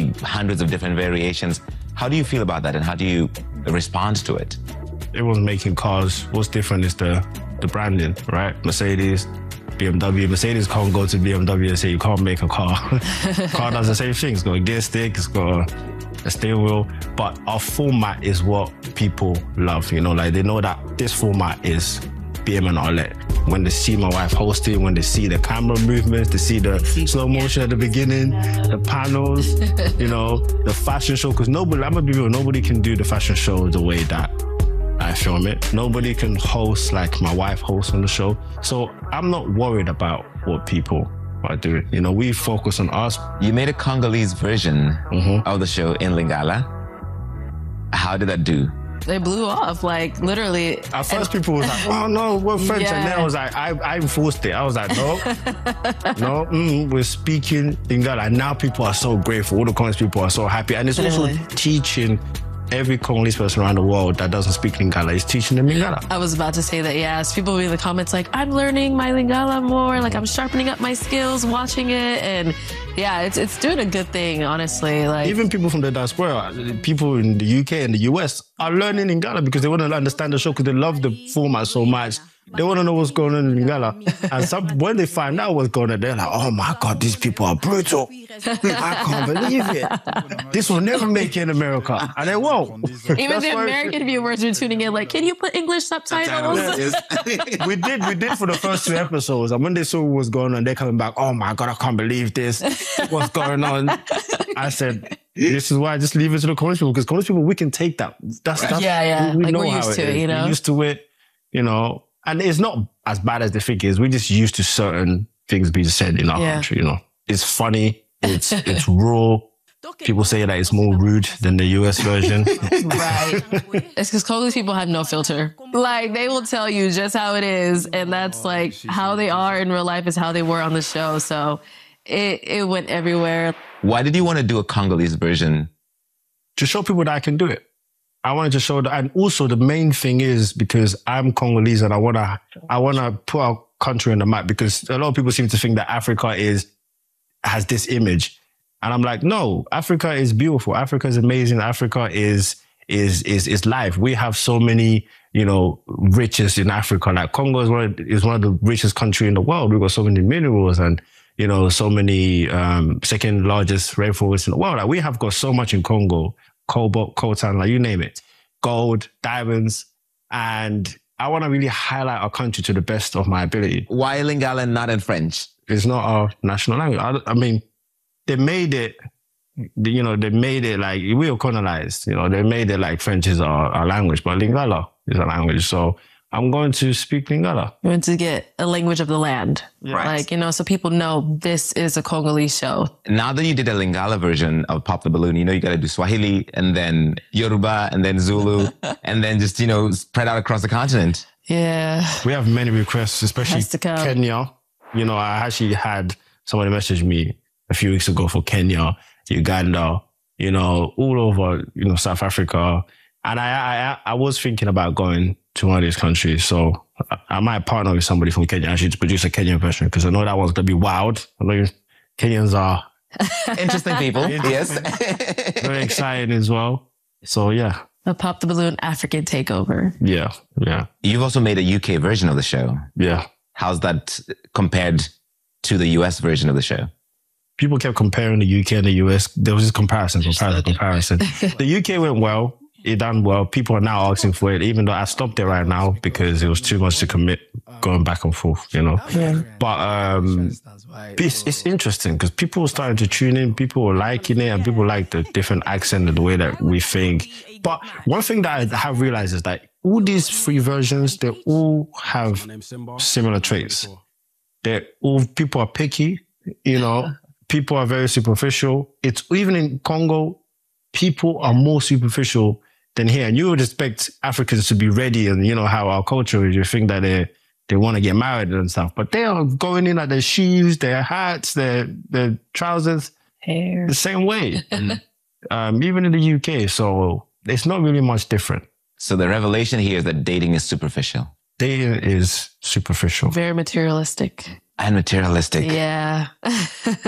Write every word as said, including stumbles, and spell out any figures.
be hundreds of different variations. How do you feel about that, and how do you respond to it? Everyone's making cars. What's different is the, the branding, right? Mercedes, B M W. Mercedes can't go to B M W and say you can't make a car. Car does the same thing. It's got a gear stick, it's got a, a steering wheel. But our format is what people love, you know, like they know that this format is B M and Arlette. When they see my wife hosting, when they see the camera movements, they see the slow motion at the beginning, the panels, you know, the fashion show. Because nobody, I'm gonna be real, nobody can do the fashion show the way that I film it. Nobody can host like my wife hosts on the show. So I'm not worried about what people are doing. You know, we focus on us. You made a Congolese version mm-hmm. of the show in Lingala. How did that do? They blew off, like literally. At first, people was like, "Oh no, we're French," yeah. And then I was like, "I, I enforced it." I was like, "No, no, mm, we're speaking Lingala." And now people are so grateful. All the Congolese people are so happy, and it's literally. Also teaching every Congolese person around the world that doesn't speak Lingala is teaching them Lingala. I was about to say that. Yes, people will be in the comments like, "I'm learning my Lingala more. Like I'm sharpening up my skills watching it," and yeah, it's it's doing a good thing, honestly. Like even people from the diaspora, people in the U K and the U S are learning Lingala because they want to understand the show because they love the format so much. They want to know what's going on in Lingala. And some, when they find out what's going on, they're like, "Oh my God, these people are brutal. I can't believe it. This will never make it in America." And they won't. Even the American viewers are tuning in like, "Can you put English subtitles?" we did, we did for the first two episodes. And when they saw what was going on, they're coming back, "Oh my God, I can't believe this. What's going on?" I said, this is why I just leave it to the Congolese people, because Congolese people, we can take that. That's, that's yeah, yeah. We, we like know we're how used it to is. it, you know? We're used to it, you know. And it's not as bad as they think it is. We're just used to certain things being said in our yeah. country, you know. It's funny. It's it's raw. People say that it's more rude than the U S version. Right. It's because Congolese people have no filter. Like, they will tell you just how it is. And that's like how they are in real life is how they were on the show. So it, it went everywhere. Why did you want to do a Congolese version? To show people that I can do it. I wanted to show that, and also the main thing is because I'm Congolese and I wanna, I wanna put our country on the map, because a lot of people seem to think that Africa is has this image, and I'm like, no, Africa is beautiful. Africa is amazing. Africa is is is is life. We have so many, you know, riches in Africa. Like Congo is one of, is one of the richest countries in the world. We've got so many minerals and, you know, so many um, second largest rainforests in the world. Like we have got so much in Congo. Cobalt, coltan, like you name it, gold, diamonds, and I want to really highlight our country to the best of my ability. Why Lingala and not in French? It's not our national language. I, I mean, they made it, you know, they made it like, we were colonized, you know, they made it like French is our, our language, but Lingala is a language. So I'm going to speak Lingala. You want to get a language of the land. Right. Like, you know, so people know this is a Congolese show. Now that you did a Lingala version of Pop the Balloon, you know, you got to do Swahili and then Yoruba and then Zulu and then just, you know, spread out across the continent. Yeah. We have many requests, especially Kenya. You know, I actually had somebody message me a few weeks ago for Kenya, Uganda, you know, all over, you know, South Africa. And I, I, I was thinking about going to one of these countries. So I, I might partner with somebody from Kenya actually to produce a Kenyan version, because I know that one's going to be wild. I know Kenyans are interesting people. Yes. Very exciting as well. So yeah. The Pop the Balloon African takeover. Yeah. Yeah. You've also made a U K version of the show. Yeah. How's that compared to the U S version of the show? People kept comparing the U K and the U S. There was this comparison, comparison, comparison. The U K went well. It done well. People are now asking for it, even though I stopped it right now because it was too much to commit going back and forth, you know. Yeah. But um, it's, it's interesting because people are starting to tune in. People are liking it, and people like the different accent and the way that we think. But one thing that I have realized is that all these three versions, they all have similar traits. They're all, people are picky, you know. People are very superficial. It's even in Congo, people are more superficial than here. And you would expect Africans to be ready, and you know how our culture is. You think that they they want to get married and stuff, but they are going in at their shoes, their hats, their their trousers, hair, the same way. um, even in the U K, so it's not really much different. So the revelation here is that dating is superficial. Dating is superficial, very materialistic, and materialistic. Yeah.